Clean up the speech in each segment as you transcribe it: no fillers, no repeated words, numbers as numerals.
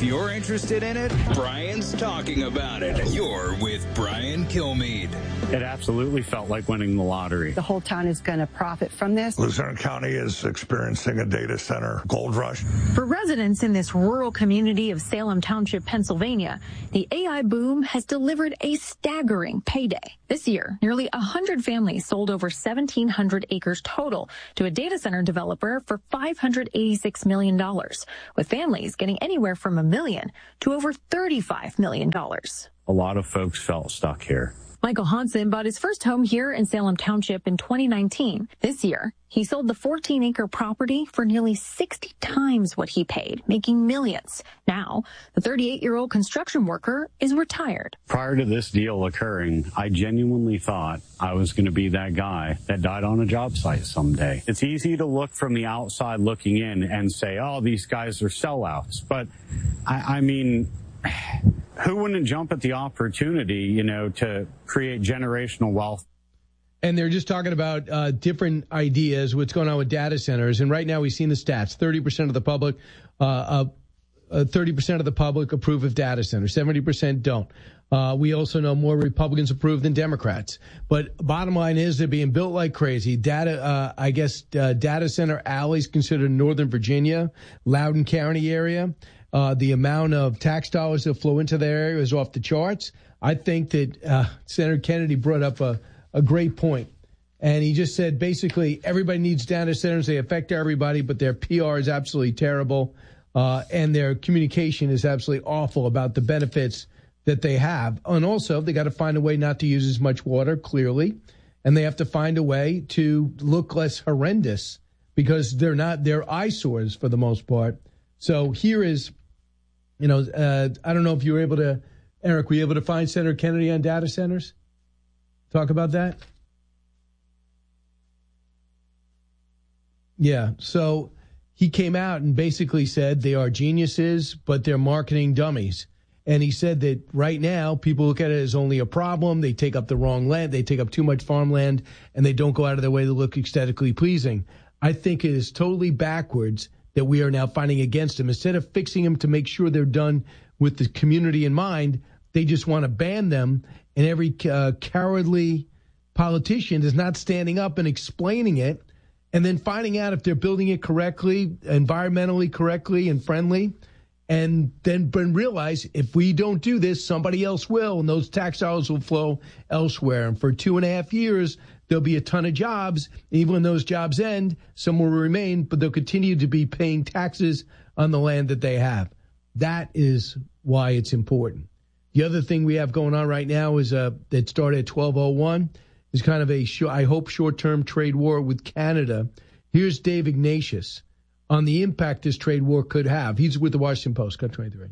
you're interested in it, Brian's talking about it. You're with Brian Kilmeade. It absolutely felt like winning the lottery. The whole town is going to profit from this. Luzerne County is experiencing a data center gold rush. For residents in this rural community of Salem Township, Pennsylvania, the AI boom has delivered a staggering payday. This year, nearly 100 families sold over 1,700 acres total to a data center developer for $586 million, with families getting anywhere from $1 million to over $35 million. A lot of folks felt stuck here. Michael Hansen bought his first home here in Salem Township in 2019. This year, he sold the 14-acre property for nearly 60 times what he paid, making millions. Now, the 38-year-old construction worker is retired. Prior to this deal occurring, I genuinely thought I was going to be that guy that died on a job site someday. It's easy to look from the outside looking in and say, oh, these guys are sellouts. But, I mean, who wouldn't jump at the opportunity, to create generational wealth? And they're just talking about different ideas, what's going on with data centers. And right now we've seen the stats. 30% of the public, 30% of the public approve of data centers. 70% don't. We also know more Republicans approve than Democrats. But bottom line is they're being built like crazy. Data center alleys considered Northern Virginia, Loudoun County area. The amount of tax dollars that flow into their area is off the charts. I think that Senator Kennedy brought up a great point. And he just said, basically, everybody needs data centers. They affect everybody, but their PR is absolutely terrible. And their communication is absolutely awful about the benefits that they have. And also, they got to find a way not to use as much water, clearly. And they have to find a way to look less horrendous because they're eyesores for the most part. So here is, I don't know if you were able to, Eric, were you able to find Senator Kennedy on data centers? Talk about that? Yeah, so he came out and basically said they are geniuses, but they're marketing dummies. And he said that right now people look at it as only a problem. They take up the wrong land. They take up too much farmland, and they don't go out of their way to look aesthetically pleasing. I think it is totally backwards that we are now fighting against them. Instead of fixing them to make sure they're done with the community in mind, they just want to ban them. And every cowardly politician is not standing up and explaining it and then finding out if they're building it correctly, environmentally correctly and friendly, and then realize if we don't do this, somebody else will, and those tax dollars will flow elsewhere. And for 2.5 years, there'll be a ton of jobs. Even when those jobs end, some will remain, but they'll continue to be paying taxes on the land that they have. That is why it's important. The other thing we have going on right now is that started at 12:01 is kind of a, I hope, short-term trade war with Canada. Here's Dave Ignatius on the impact this trade war could have. He's with the Washington Post, Cut 23.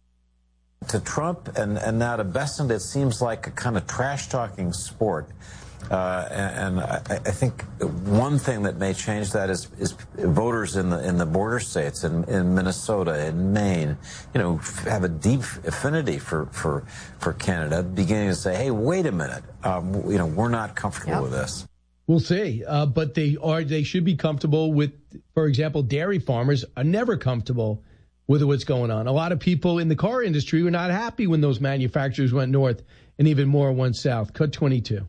To Trump and now to Bessent, it seems like a kind of trash-talking sport. And I think one thing that may change that is voters in the border states in Minnesota and Maine, have a deep affinity for Canada, beginning to say, hey, wait a minute, we're not comfortable with this. We'll see, but they should be comfortable with, for example, dairy farmers are never comfortable with what's going on. A lot of people in the car industry were not happy when those manufacturers went north and even more went south. Cut 22.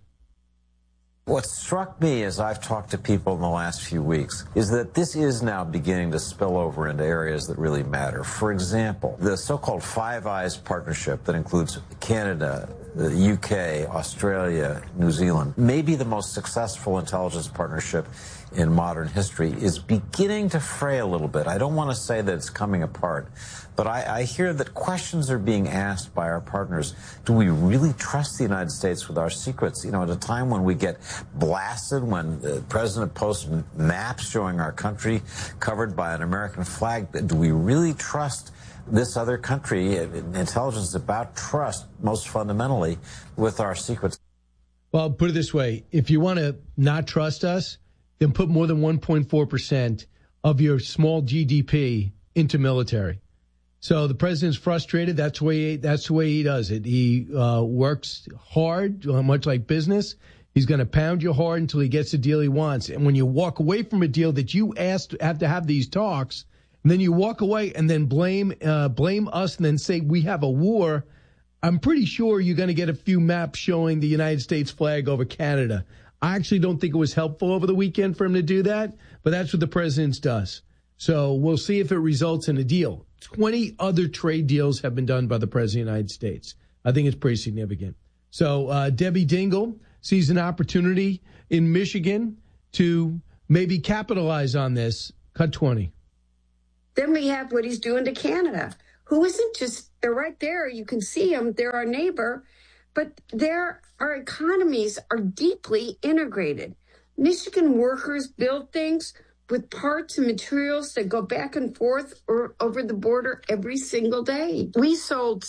What struck me as I've talked to people in the last few weeks is that this is now beginning to spill over into areas that really matter. For example, the so-called Five Eyes partnership that includes Canada, the UK, Australia, New Zealand, maybe the most successful intelligence partnership in modern history, is beginning to fray a little bit. I don't want to say that it's coming apart, but I hear that questions are being asked by our partners. Do we really trust the United States with our secrets? At a time when we get blasted, when the president posts maps showing our country covered by an American flag, do we really trust this other country? Intelligence is about trust, most fundamentally, with our secrets. Well, put it this way. If you want to not trust us, then put more than 1.4% of your small GDP into military. So the president's frustrated. That's the way he does it. He works hard, much like business. He's going to pound you hard until he gets the deal he wants. And when you walk away from a deal that you asked have to have these talks, and then you walk away and then blame us and then say we have a war, I'm pretty sure you're going to get a few maps showing the United States flag over Canada. I actually don't think it was helpful over the weekend for him to do that, but that's what the president does. So we'll see if it results in a deal. 20 other trade deals have been done by the president of the United States. I think it's pretty significant. So Debbie Dingell sees an opportunity in Michigan to maybe capitalize on this. Cut 20. Then we have what he's doing to Canada, who isn't just, they're right there. You can see them. They're our neighbor, but our economies are deeply integrated. Michigan workers build things with parts and materials that go back and forth or over the border every single day. We sold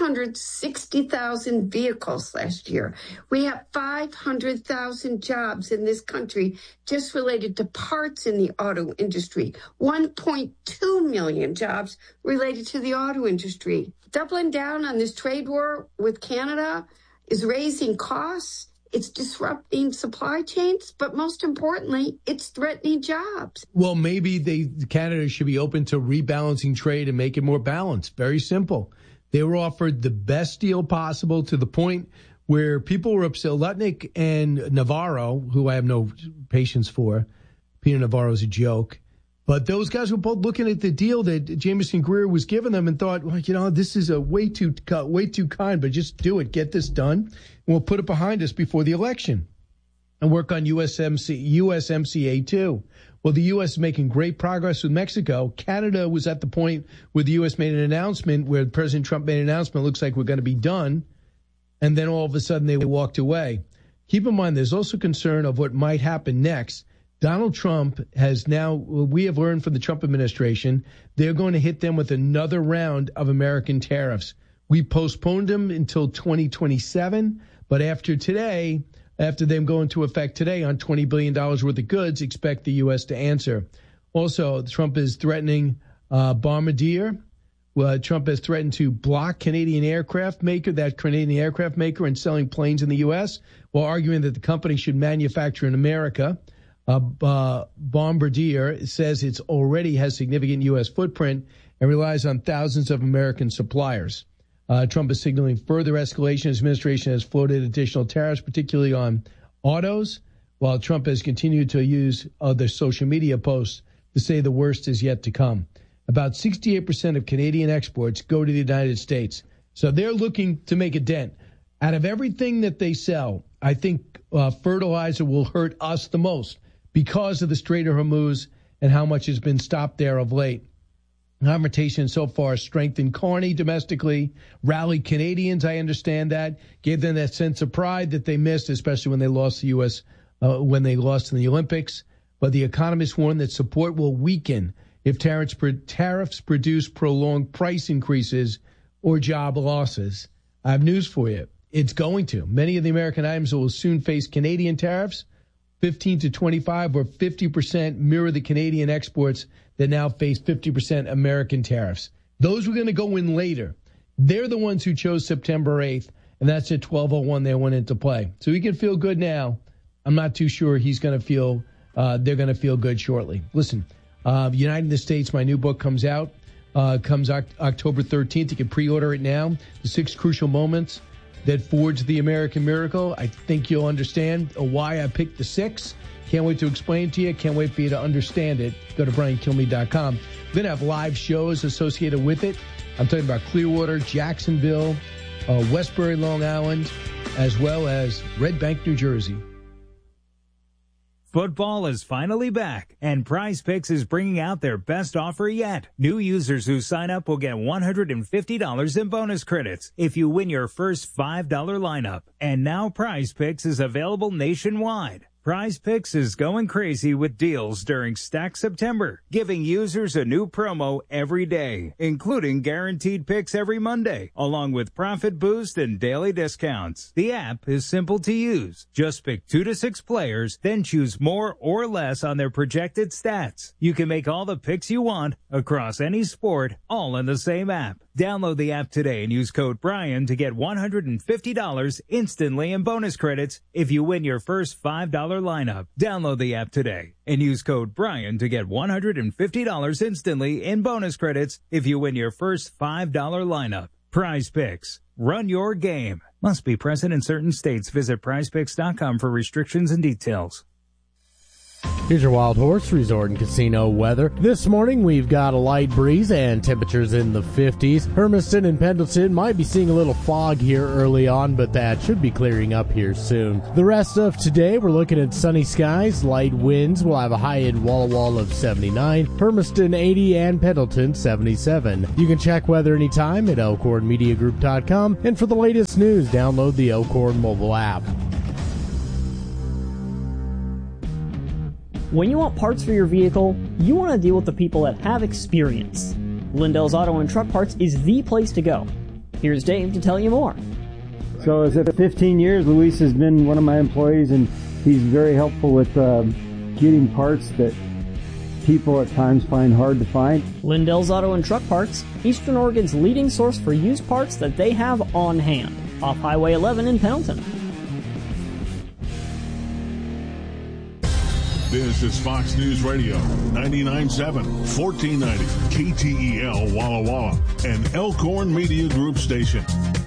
660,000 vehicles last year. We have 500,000 jobs in this country just related to parts in the auto industry. 1.2 million jobs related to the auto industry. Doubling down on this trade war with Canada is raising costs. It's disrupting supply chains, but most importantly, it's threatening jobs. Well, maybe Canada should be open to rebalancing trade and make it more balanced. Very simple. They were offered the best deal possible to the point where people were upset. Lutnick and Navarro, who I have no patience for, Peter Navarro's a joke, but those guys were both looking at the deal that Jamison Greer was giving them and thought, well, this is a way too kind, but just do it. Get this done. And we'll put it behind us before the election and work on USMCA too. Well, the U.S. is making great progress with Mexico. Canada was at the point where the U.S. made an announcement, where President Trump made an announcement, looks like we're going to be done. And then all of a sudden they walked away. Keep in mind, there's also concern of what might happen next. Donald Trump has now, we have learned from the Trump administration, they're going to hit them with another round of American tariffs. We postponed them until 2027, but after today, after them go into effect today on $20 billion worth of goods, expect the U.S. to answer. Also, Trump is threatening Bombardier. Trump has threatened to block Canadian aircraft maker, and selling planes in the U.S., while arguing that the company should manufacture in America. Bombardier says it already has significant U.S. footprint and relies on thousands of American suppliers. Trump is signaling further escalation. His administration has floated additional tariffs, particularly on autos, while Trump has continued to use other social media posts to say the worst is yet to come. About 68% of Canadian exports go to the United States. So they're looking to make a dent. Out of everything that they sell, I think fertilizer will hurt us the most because of the Strait of Hormuz and how much has been stopped there of late. Confrontation so far strengthened Carney domestically, rallied Canadians, I understand that, gave them that sense of pride that they missed, especially when they lost the U.S., when they lost in the Olympics. But the economists warn that support will weaken if tariffs produce prolonged price increases or job losses. I have news for you. It's going to. Many of the American items will soon face Canadian tariffs, 15 to 25 or 50% mirror the Canadian exports that now face 50% American tariffs. Those were going to go in later. They're the ones who chose September 8th, and that's at 12:01 they went into play. So he can feel good now. I'm not too sure he's going to feel, they're going to feel good shortly. Listen, Uniting the States, my new book comes out, comes October 13th. You can pre-order it now. The 6 crucial moments that forged the American miracle. I think you'll understand why I picked the 6. Can't wait to explain it to you. Can't wait for you to understand it. Go to BrianKilmeade.com. We're going to have live shows associated with it. I'm talking about Clearwater, Jacksonville, Westbury, Long Island, as well as Red Bank, New Jersey. Football is finally back, and PrizePicks is bringing out their best offer yet. New users who sign up will get $150 in bonus credits if you win your first $5 lineup. And now PrizePicks is available nationwide. PrizePicks is going crazy with deals during Stack September, giving users a new promo every day, including guaranteed picks every Monday, along with profit boost and daily discounts. The app is simple to use. Just pick 2 to 6 players, then choose more or less on their projected stats. You can make all the picks you want across any sport, all in the same app. Download the app today and use code Brian to get $150 instantly in bonus credits if you win your first $5 lineup. Download the app today and use code Brian to get $150 instantly in bonus credits if you win your first $5 lineup. Prize Picks. Run your game. Must be present in certain states. Visit prizepicks.com for restrictions and details. Here's your Wild Horse Resort and Casino weather. This morning we've got a light breeze and temperatures in the 50s. Hermiston and Pendleton might be seeing a little fog here early on, but that should be clearing up here soon. The rest of today we're looking at sunny skies, light winds. We'll have a high in Walla Walla of 79, Hermiston 80, and Pendleton 77. You can check weather anytime at elkhornmediagroup.com, and for the latest news, download the Elkhorn mobile app. When you want parts for your vehicle, you want to deal with the people that have experience. Lindell's Auto and Truck Parts is the place to go. Here's Dave to tell you more. So as of 15 years, Luis has been one of my employees, and he's very helpful with getting parts that people at times find hard to find. Lindell's Auto and Truck Parts, Eastern Oregon's leading source for used parts that they have on hand, off Highway 11 in Pendleton. This is Fox News Radio, 99.7, 1490, KTEL Walla Walla, an Elkhorn Media Group station.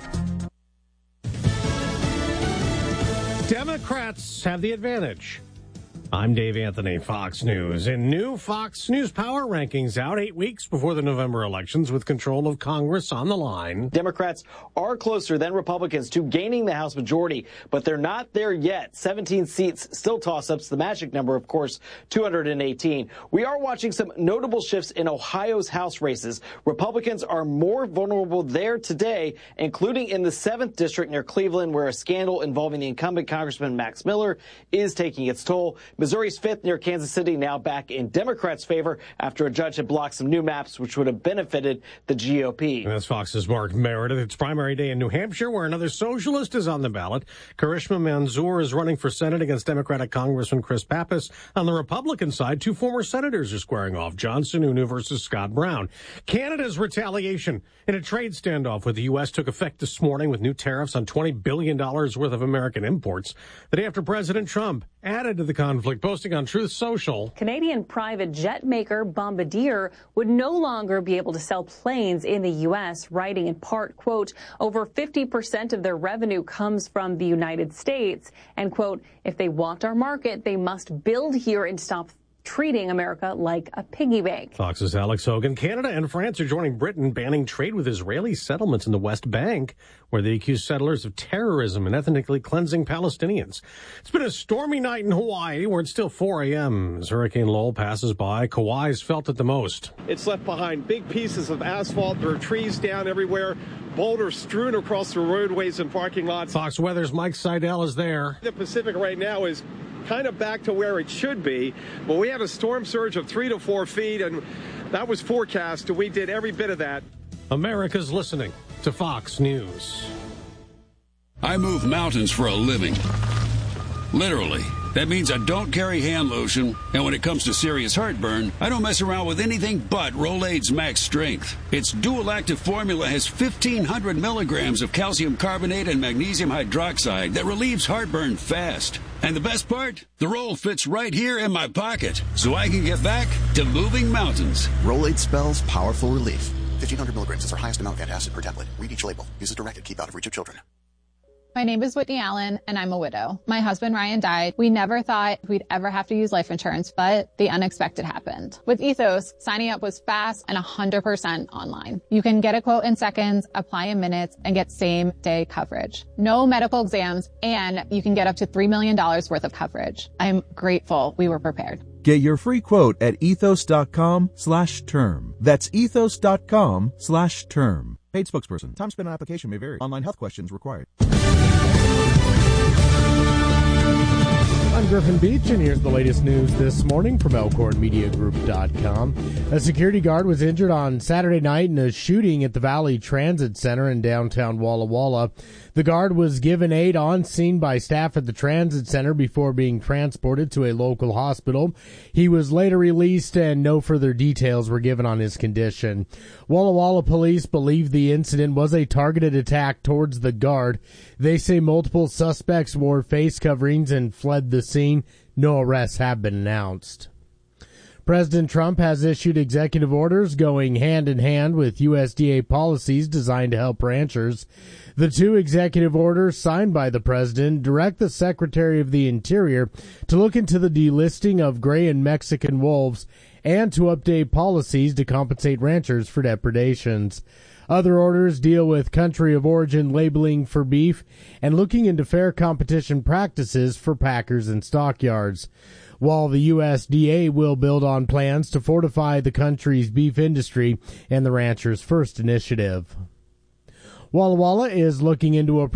Democrats have the advantage. I'm Dave Anthony, Fox News. In new Fox News Power Rankings out 8 weeks before the November elections with control of Congress on the line. Democrats are closer than Republicans to gaining the House majority, but they're not there yet. 17 seats, still toss-ups. The magic number, of course, 218. We are watching some notable shifts in Ohio's House races. Republicans are more vulnerable there today, including in the 7th district near Cleveland, where a scandal involving the incumbent Congressman Max Miller is taking its toll. Missouri's 5th near Kansas City now back in Democrats' favor after a judge had blocked some new maps which would have benefited the GOP. And that's Fox's Mark Meredith. It's primary day in New Hampshire where another socialist is on the ballot. Karishma Manzoor is running for Senate against Democratic Congressman Chris Pappas. On the Republican side, 2 former senators are squaring off. John Sununu versus Scott Brown. Canada's retaliation in a trade standoff with the U.S. took effect this morning with new tariffs on $20 billion worth of American imports. The day after President Trump added to the conflict, posting on Truth Social. Canadian private jet maker Bombardier would no longer be able to sell planes in the U.S., writing in part, quote, over 50% of their revenue comes from the United States, and, quote, if they want our market, they must build here and stop treating America like a piggy bank. Fox's Alex Hogan. Canada and France are joining Britain, banning trade with Israeli settlements in the West Bank, where they accuse settlers of terrorism and ethnically cleansing Palestinians. It's been a stormy night in Hawaii, where it's still 4 a.m. As Hurricane Lowell passes by, Kauai's felt it the most. It's left behind big pieces of asphalt. There are trees down everywhere, boulders strewn across the roadways and parking lots. Fox Weather's Mike Seidel is there. The Pacific right now is kind of back to where it should be, but we had a storm surge of 3 to 4 feet, and that was forecast, and we did every bit of that. America's listening to Fox News. I move mountains for a living. Literally. That means I don't carry hand lotion, and when it comes to serious heartburn, I don't mess around with anything but Rolaids Max Strength. Its dual-active formula has 1,500 milligrams of calcium carbonate and magnesium hydroxide that relieves heartburn fast. And the best part? The roll fits right here in my pocket, so I can get back to moving mountains. Rolaids spells powerful relief. 1,500 milligrams is our highest amount of antacid per tablet. Read each label. Use as directed. Keep out of reach of children. My name is Whitney Allen, and I'm a widow. My husband, Ryan, died. We never thought we'd ever have to use life insurance, but the unexpected happened. With Ethos, signing up was fast and 100% online. You can get a quote in seconds, apply in minutes, and get same-day coverage. No medical exams, and you can get up to $3 million worth of coverage. I'm grateful we were prepared. Get your free quote at ethos.com/term. That's ethos.com/term. Paid spokesperson. Time spent on application may vary. Online health questions required. I'm Griffin Beach, and here's the latest news this morning from ElkhornMediaGroup.com. A security guard was injured on Saturday night in a shooting at the Valley Transit Center in downtown Walla Walla. The guard was given aid on scene by staff at the transit center before being transported to a local hospital. He was later released, and no further details were given on his condition. Walla Walla police believe the incident was a targeted attack towards the guard. They say multiple suspects wore face coverings and fled the scene. No arrests have been announced. President Trump has issued executive orders going hand in hand with USDA policies designed to help ranchers. The two executive orders signed by the president direct the Secretary of the Interior to look into the delisting of gray and Mexican wolves and to update policies to compensate ranchers for depredations. Other orders deal with country of origin labeling for beef and looking into fair competition practices for packers and stockyards. While the USDA will build on plans to fortify the country's beef industry and the ranchers' first initiative. Walla Walla is looking into a